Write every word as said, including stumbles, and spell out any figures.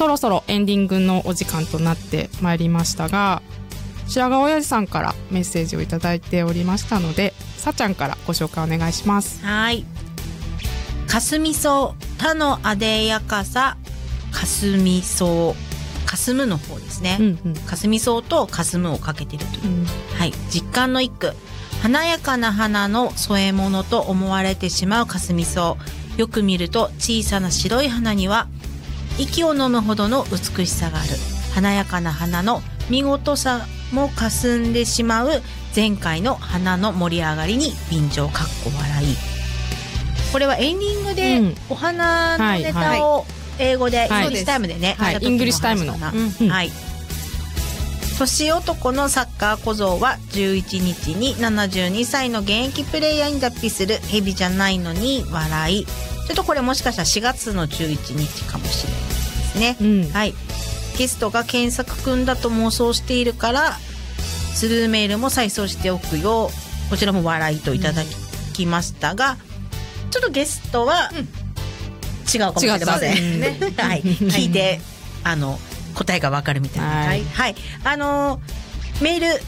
そろそろエンディングのお時間となってまいりましたが、白髪親父さんからメッセージをいただいておりましたので、さちゃんからご紹介お願いします。 はい。かすみそう他のあでやかさかすみそうかすむの方ですね、うんうん、かすみそうとかすむをかけてるという、うん、はい、実感の一句。華やかな花の添え物と思われてしまうかすみそう。よく見ると小さな白い花には息を飲むほどの美しさがある。華やかな花の見事さもかすんでしまう前回の花の盛り上がりに便乗かっこ笑い。これはエンディングでお花のネタを英語で、イングリッシュタイムでね、 はい、イングリッシュタイムの、 うん、はい。年男のサッカー小僧はじゅういちにちにななじゅうにさいの現役プレイヤーに脱皮する。ヘビじゃないのに笑い。ちょっとこれもしかしたらしがつのじゅういちにちかもしれないですね、うん、はい。ゲストが検索くんだと妄想しているからスルーメールも再送しておくよ。こちらも笑いといただきましたが、うん、ちょっとゲストは違うかもしれませんね、はい、聞いてあの答えがわかるみたいな、はい、はい、あのー、メール